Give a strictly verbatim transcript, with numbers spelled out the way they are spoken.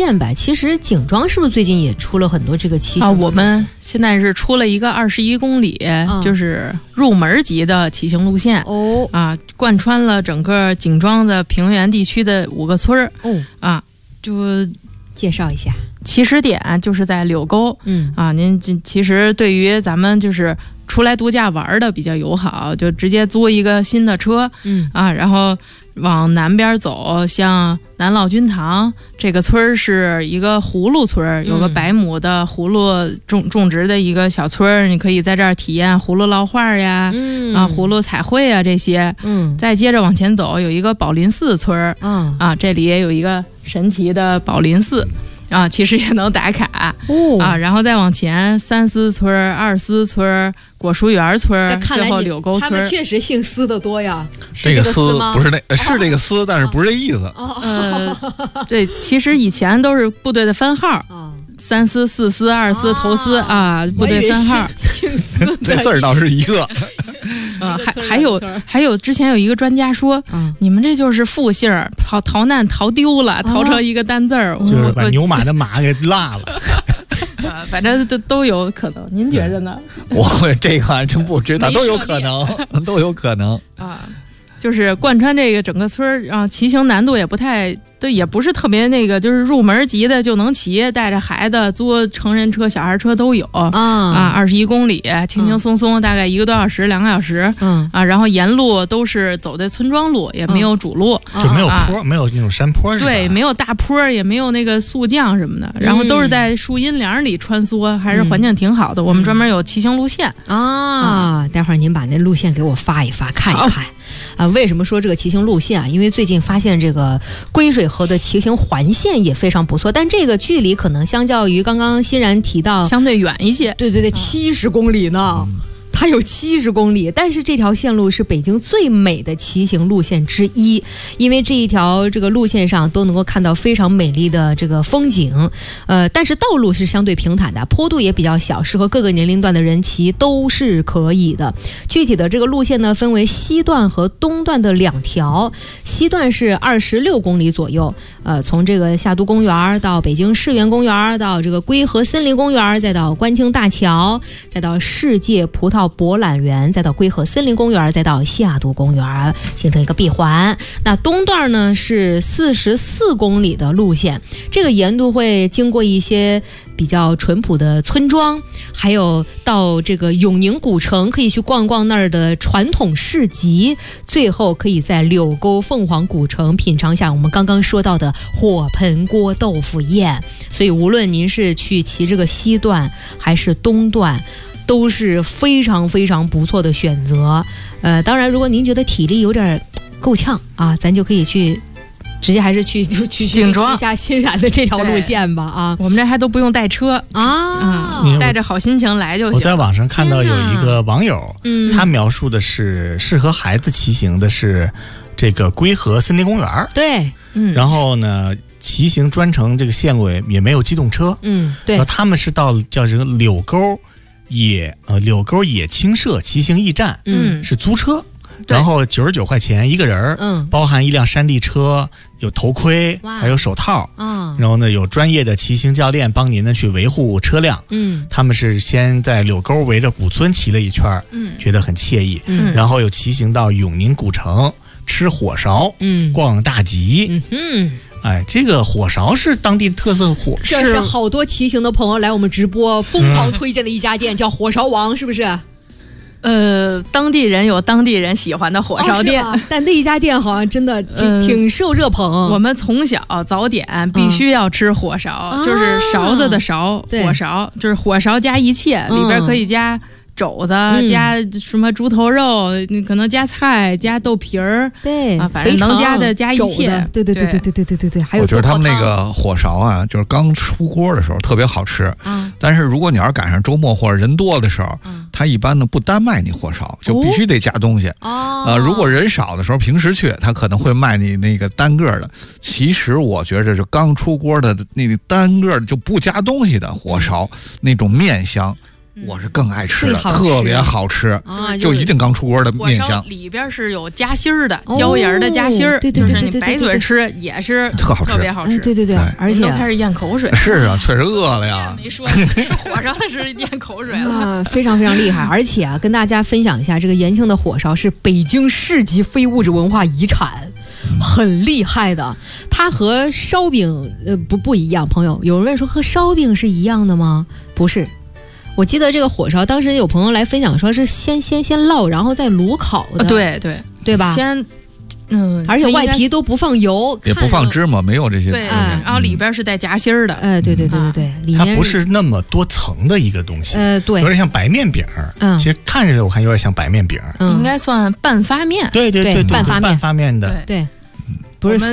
线吧。其实景庄是不是最近也出了很多这个骑行啊？我们现在是出了一个二十一公里、嗯，就是入门级的骑行路线哦啊，贯穿了整个景庄的平原地区的五个村儿哦啊，就介绍一下。 起始点就是在柳沟， 嗯啊，您这其实对于咱们就是出来度假玩的比较友好，就直接租一个新的车， 嗯啊，然后往南边走，像南老君堂这个村儿是一个葫芦村，有个百亩的葫芦种种植的一个小村，你可以在这儿体验葫芦烙画呀， 嗯啊，葫芦彩绘啊这些， 嗯， 再接着往前走，有一个宝林寺村， 嗯啊，这里也有一个神奇的宝林寺。啊，其实也能打卡、 哦、 啊，然后再往前，三思村、二思村、果树园村，最后柳沟村。 他们确实姓司的多呀。 这个司不是那，是这个司，但是不是这意思。 哦、呃，对，其实以前都是部队的番号。哦三司、四司、二司、头司啊，部队番号。 姓司这字儿倒是一个。 呃，还还有还有，之前有一个专家说，嗯、你们这就是复姓，逃逃难逃丢了，逃成一个单字儿、 哦，就是把牛马的马给落了。 啊，反正都都有可能，您觉着呢？ 我这个还真不知道，都有可能，都有可能啊。就是贯穿这个整个村儿啊，骑行难度也不太，对，也不是特别那个，就是入门级的就能骑，带着孩子租成人车、小孩车都有啊啊，二十一公里，轻轻松松，嗯、大概一个多小时、两个小时，嗯啊，然后沿路都是走的村庄路，也没有主路， 嗯、就没有坡、啊，没有那种山坡是吧？ 对，没有大坡，也没有那个速降什么的，然后都是在树荫梁里穿梭，还是环境挺好的。嗯、我们专门有骑行路线啊，待会儿您把那路线给我发一发，看一看。啊，为什么说这个骑行路线啊？因为最近发现这个归水河的骑行环线也非常不错，但这个距离可能相较于刚刚欣然提到相对远一些。 对对对，七十公里呢。嗯，它有七十公里，但是这条线路是北京最美的骑行路线之一，因为这一条这个路线上都能够看到非常美丽的这个风景，呃，但是道路是相对平坦的，坡度也比较小，适合各个年龄段的人骑都是可以的。具体的这个路线呢，分为西段和东段的两条，西段是二十六公里左右，呃，从这个夏都公园到北京世园公园，到这个归河森林公园，再到官厅大桥，再到世界葡萄博览园，再到归河森林公园，再到夏都公园，形成一个闭环。那东段呢是四十四公里的路线，这个沿途会经过一些比较淳朴的村庄，还有到这个永宁古城，可以去逛逛那儿的传统市集，最后可以在柳沟凤凰古城品尝下我们刚刚说到的火盆锅豆腐宴。所以无论您是去骑这个西段还是东段，都是非常非常不错的选择。呃，当然如果您觉得体力有点够呛啊，咱就可以去直接还是去去去去骑下欣然的这条路线吧啊！ 我们这还都不用带车啊， 嗯、带着好心情来就行。 我在网上看到有一个网友， 嗯， 他描述的是适合孩子骑行的是这个归河森林公园， 对， 嗯， 然后呢，骑行专程这个线路也也没有机动车， 嗯，对， 然后他们是到叫这个柳沟野呃柳沟野青社骑行驿站， 嗯， 是租车。然后九十九块钱一个人， 嗯， 包含一辆山地车，有头盔，还有手套， 啊， 然后呢有专业的骑行教练帮您呢去维护车辆， 嗯， 他们是先在柳沟围着古村骑了一圈， 嗯， 觉得很惬意， 嗯， 然后又骑行到永宁古城吃火烧， 嗯， 逛大集， 嗯哼。 哎，这个火烧是当地特色火， 这是好多骑行的朋友来我们直播疯狂推荐的一家店，嗯、叫火烧王，是不是？ 呃，当地人有当地人喜欢的火烧店， 哦、但那一家店好像真的挺、呃、挺受热捧。 我们从小早点必须要吃火烧，嗯、就是勺子的勺，啊、火烧就是火烧加一切，嗯、里边可以加肘子，嗯、加什么猪头肉，你可能加菜，加豆皮儿， 对啊，反正能加的加一切。 对对对对对对对对对，还有我觉得他们那个火烧啊，就是刚出锅的时候特别好吃。 啊， 但是如果你要是赶上周末或者人多的时候， 嗯、 他一般呢不单卖你火烧，就必须得加东西。 哦， 呃，如果人少的时候，平时去他可能会卖你那个单个的。其实我觉得是刚出锅的那个单个就不加东西的火烧，嗯、那种面香。 我是更爱吃的，特别好吃啊！就一定刚出锅的面香， 里边是有夹心儿的，椒盐的夹心儿， 对对对， 就是你白嘴吃也是特好吃， 特别好吃。 对对对，而且都开始咽口水。 是啊，确实饿了呀。 没说吃火烧的是咽口水了， 非常非常厉害。而且啊，跟大家分享一下，这个延庆的火烧是北京市级非物质文化遗产。很厉害的，它和烧饼呃不不一样。朋友，有人问说和烧饼是一样的吗？不是，我记得这个火烧，当时有朋友来分享说是先先先烙，然后再炉烤的， 对对对吧？ 先嗯， 而且外皮都不放油， 也不放芝麻，没有这些。 对，然后里边是带夹心儿的。 哎，对对对对对，里面它不是那么多层的一个东西。 呃，对， 有点像白面饼。嗯，其实看着我看有点像白面饼， 应该算半发面。 对对对， 半发面， 半发面的。 对。不是